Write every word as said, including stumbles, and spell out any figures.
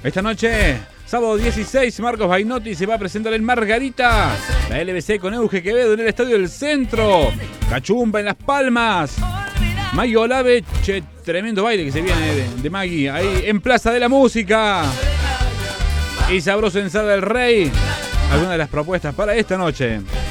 Esta noche, sábado dieciséis, Marcos Bainotti se va a presentar en Margarita. La L B C con Euge Quevedo en el Estadio del Centro. Cachumba en Las Palmas. Maggie Olave, che, tremendo baile que se viene de, de Maggie. Ahí en Plaza de la Música. Y sabroso en Sala del Rey. Algunas de las propuestas para esta noche.